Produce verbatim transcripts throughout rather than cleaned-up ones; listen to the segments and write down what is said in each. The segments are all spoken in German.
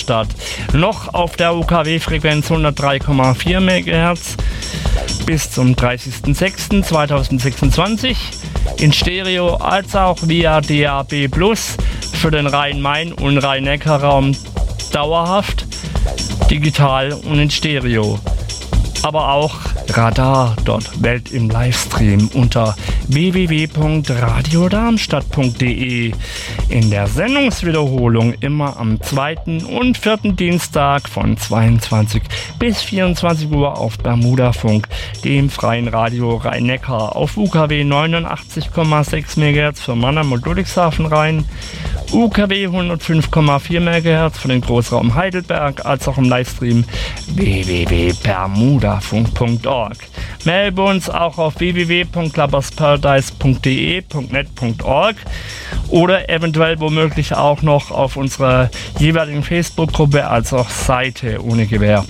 Darmstadt. Noch auf der U K W-Frequenz hundertdrei Komma vier Megahertz bis zum dreißigsten sechsten zweitausendsechsundzwanzig. In Stereo als auch via D A B Plus für den Rhein-Main- und Rhein-Neckar-Raum dauerhaft, digital und in Stereo. Aber auch Radar dort Welt im Livestream unter w w w punkt radio darmstadt punkt d e. In der Sendungswiederholung immer am zweiten und vierten Dienstag von zweiundzwanzig bis vierundzwanzig Uhr auf Bermudafunk, dem freien Radio Rhein-Neckar, auf U K W neunundachtzig Komma sechs Megahertz für Mannheim und Ludwigshafen Rhein, U K W hundertfünf Komma vier Megahertz für den Großraum Heidelberg, als auch im Livestream w w w punkt bermudafunk punkt org. Melbourne auch auf w w w punkt clubbersparadise punkt d e punkt net punkt org oder eventuell womöglich auch noch auf unserer jeweiligen Facebook-Gruppe als auch Seite ohne Gewähr.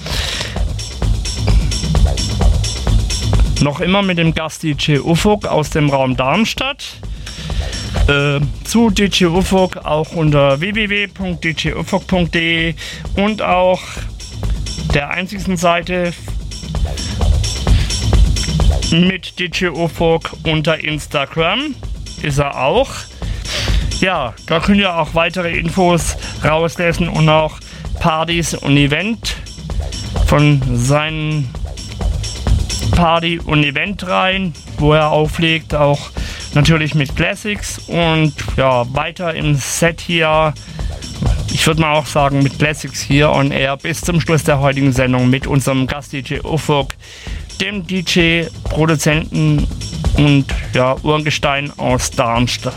Noch immer mit dem Gast D J Ufuk aus dem Raum Darmstadt. Äh, zu D J Ufuk auch unter w w w punkt d j ufuk punkt d e und auch der einzigsten Seite mit D J Ufuk unter Instagram ist er auch. Ja, da könnt ihr auch weitere Infos rauslesen und auch Partys und Event von seinen Party- und Eventreihen, wo er auflegt, auch natürlich mit Classics und ja, weiter im Set hier, ich würde mal auch sagen mit Classics hier on air bis zum Schluss der heutigen Sendung mit unserem Gast D J Ufuk, dem D J, Produzenten und ja, Urgestein aus Darmstadt.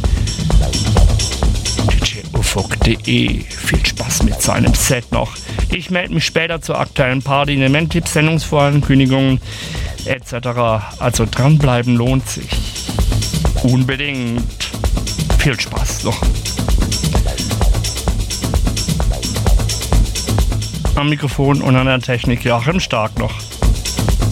D J ufuk punkt d e. Viel Spaß mit seinem Set noch. Ich melde mich später zur aktuellen Party, Event-Tipps, Sendungsvorankündigungen et cetera. Also dranbleiben lohnt sich. Unbedingt. Viel Spaß noch. Am Mikrofon und an der Technik Joachim Stark noch.